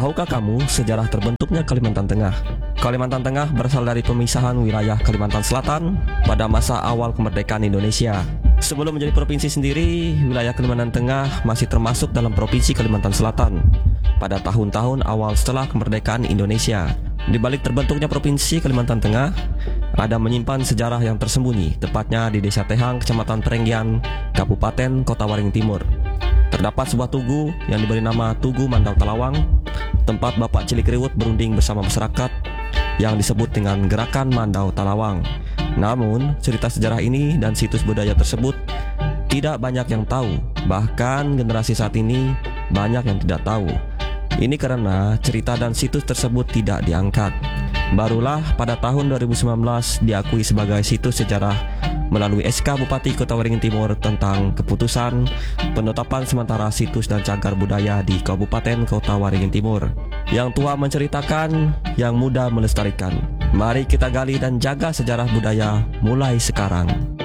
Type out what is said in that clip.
Tahukah kamu sejarah terbentuknya Kalimantan Tengah? Kalimantan Tengah berasal dari pemisahan wilayah Kalimantan Selatan pada masa awal kemerdekaan Indonesia. Sebelum menjadi provinsi sendiri, wilayah Kalimantan Tengah masih termasuk dalam Provinsi Kalimantan Selatan pada tahun-tahun awal setelah kemerdekaan Indonesia. Di balik terbentuknya Provinsi Kalimantan Tengah, ada menyimpan sejarah yang tersembunyi, tepatnya di Desa Tehang, Kecamatan Perenggian, Kabupaten Kota Waringin Timur. Terdapat sebuah tugu yang diberi nama Tugu Mandau Talawang, tempat Bapak Cilik Riwut berunding bersama masyarakat yang disebut dengan Gerakan Mandau Talawang. Namun, cerita sejarah ini dan situs budaya tersebut tidak banyak yang tahu, bahkan generasi saat ini banyak yang tidak tahu. Ini karena cerita dan situs tersebut tidak diangkat. Barulah pada tahun 2019 diakui sebagai situs sejarah melalui SK Bupati Kota Waringin Timur tentang keputusan penetapan sementara situs dan cagar budaya di Kabupaten Kota Waringin Timur. Yang tua menceritakan, yang muda melestarikan. Mari kita gali dan jaga sejarah budaya mulai sekarang.